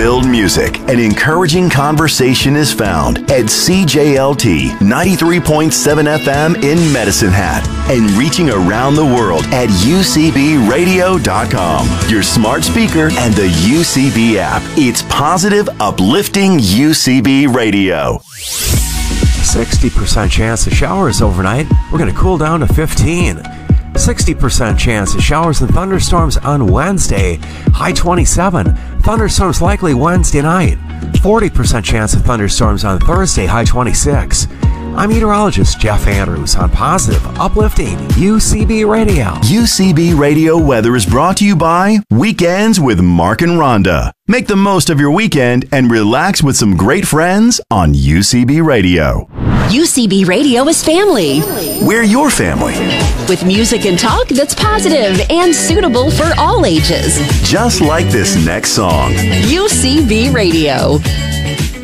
fun-filled music and encouraging conversation is found at CJLT 93.7 FM in Medicine Hat and reaching around the world at UCBradio.com, your smart speaker, and the UCB app. It's positive, uplifting UCB Radio. 60% chance of showers overnight. We're going to cool down to 15. 60% chance of showers and thunderstorms on Wednesday. High 27. Thunderstorms likely Wednesday night. 40% chance of thunderstorms on Thursday. High 26. I'm meteorologist Jeff Andrews on Positive, Uplifting UCB Radio. UCB Radio weather is brought to you by Weekends with Mark and Rhonda. Make the most of your weekend and relax with some great friends on UCB Radio. UCB Radio is family. We're your family. With music and talk that's positive and suitable for all ages. Just like this next song. UCB Radio.